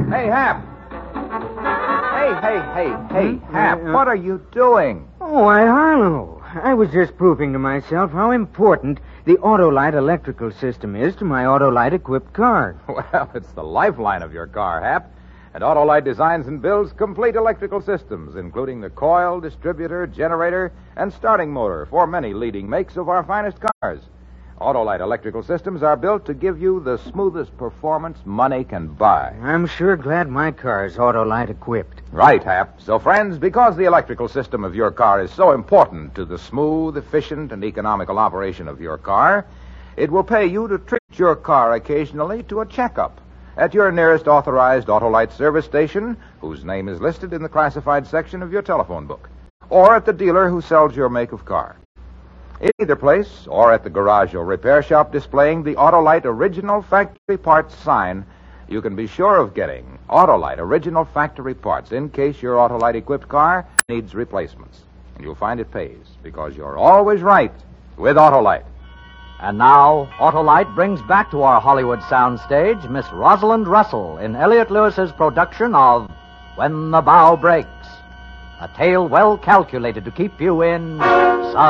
Hey, Hap. Hey, Hap, what are you doing? Oh, why, Harlow. I was just proving to myself how important the Autolite electrical system is to my Autolite-equipped car. Well, it's the lifeline of your car, Hap. And Autolite designs and builds complete electrical systems, including the coil, distributor, generator, and starting motor for many leading makes of our finest cars. Autolite electrical systems are built to give you the smoothest performance money can buy. I'm sure glad my car's Autolite-equipped. Right, Hap. So, friends, because the electrical system of your car is so important to the smooth, efficient, and economical operation of your car, it will pay you to treat your car occasionally to a checkup at your nearest authorized Autolite service station, whose name is listed in the classified section of your telephone book, or at the dealer who sells your make of car. In either place, or at the garage or repair shop displaying the Autolite Original Factory Parts sign, you can be sure of getting Autolite Original Factory Parts in case your Autolite-equipped car needs replacements. And you'll find it pays, because you're always right with Autolite. And now, Autolite brings back to our Hollywood soundstage Miss Rosalind Russell in Elliott Lewis's production of When the Bow Breaks, a tale well calculated to keep you in